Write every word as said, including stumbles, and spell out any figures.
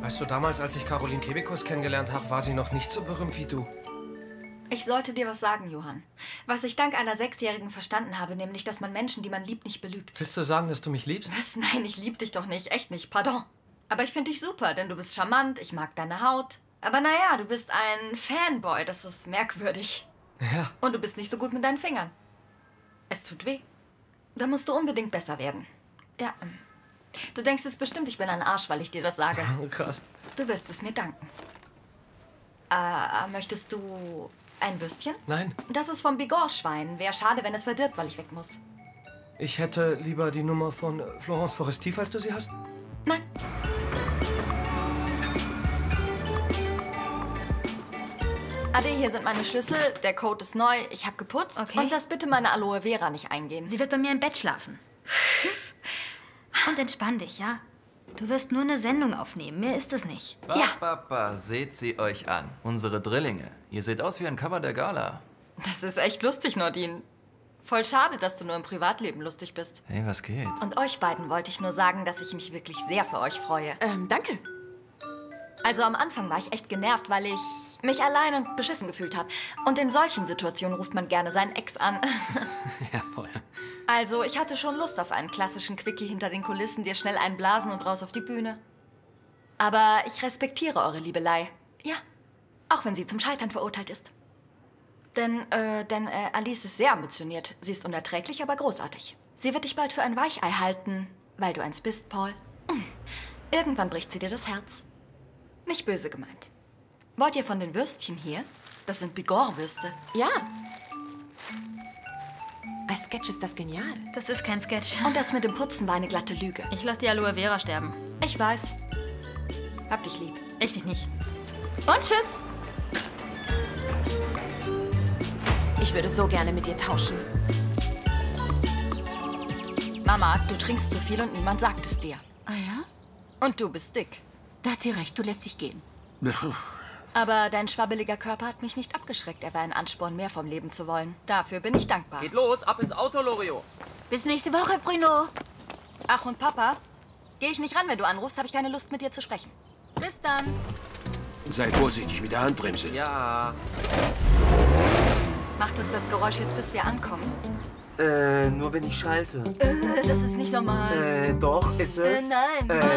Weißt du, damals, als ich Caroline Kebekus kennengelernt habe, war sie noch nicht so berühmt wie du. Ich sollte dir was sagen, Johann. Was ich dank einer Sechsjährigen verstanden habe, nämlich, dass man Menschen, die man liebt, nicht belügt. Willst du sagen, dass du mich liebst? Was? Nein, ich lieb dich doch nicht. Echt nicht. Pardon. Aber ich finde dich super, denn du bist charmant, ich mag deine Haut. Aber naja, du bist ein Fanboy, das ist merkwürdig. Ja. Und du bist nicht so gut mit deinen Fingern. Es tut weh. Da musst du unbedingt besser werden. Ja, ähm, du denkst jetzt bestimmt, ich bin ein Arsch, weil ich dir das sage. Krass. Du wirst es mir danken. Äh, möchtest du ein Würstchen? Nein. Das ist vom Bigorre-Schwein. Wäre schade, wenn es verdirbt, weil ich weg muss. Ich hätte lieber die Nummer von Florence Foresti, falls du sie hast. Nein. Ade, hier sind meine Schlüssel. Der Code ist neu. Ich habe geputzt. Okay. Und lass bitte meine Aloe Vera nicht eingehen. Sie wird bei mir im Bett schlafen. Und entspann dich, ja? Du wirst nur eine Sendung aufnehmen. Mehr ist es nicht. Ja. Papa, seht sie euch an. Unsere Drillinge. Ihr seht aus wie ein Cover der Gala. Das ist echt lustig, Nordin. Voll schade, dass du nur im Privatleben lustig bist. Hey, was geht? Und euch beiden wollte ich nur sagen, dass ich mich wirklich sehr für euch freue. Ähm, danke. Also am Anfang war ich echt genervt, weil ich mich allein und beschissen gefühlt habe. Und in solchen Situationen ruft man gerne seinen Ex an. Ja, voll. Also ich hatte schon Lust auf einen klassischen Quickie hinter den Kulissen, dir schnell einblasen und raus auf die Bühne. Aber ich respektiere eure Liebelei. Ja, auch wenn sie zum Scheitern verurteilt ist. Denn, äh, denn äh, Alice ist sehr ambitioniert. Sie ist unerträglich, aber großartig. Sie wird dich bald für ein Weichei halten, weil du eins bist, Paul. Irgendwann bricht sie dir das Herz. Nicht böse gemeint. Wollt ihr von den Würstchen hier? Das sind Bigorre-Würste. Ja. Als Sketch ist das genial. Das ist kein Sketch. Und das mit dem Putzen war eine glatte Lüge. Ich lass die Aloe Vera sterben. Ich weiß. Hab dich lieb. Ich dich nicht. Und tschüss. Ich würde so gerne mit dir tauschen. Mama, du trinkst zu viel und niemand sagt es dir. Ah ja? Und du bist dick. Da hat sie recht, du lässt dich gehen. Aber dein schwabbeliger Körper hat mich nicht abgeschreckt. Er war ein Ansporn, mehr vom Leben zu wollen. Dafür bin ich dankbar. Geht los, ab ins Auto, Loriot. Bis nächste Woche, Bruno. Ach, und Papa? Gehe ich nicht ran, wenn du anrufst, habe ich keine Lust, mit dir zu sprechen. Bis dann. Sei vorsichtig mit der Handbremse. Ja. Macht es das Geräusch jetzt, bis wir ankommen? Äh, nur wenn ich schalte. Äh, das ist nicht normal. Äh, doch, ist es. Äh, nein. Äh,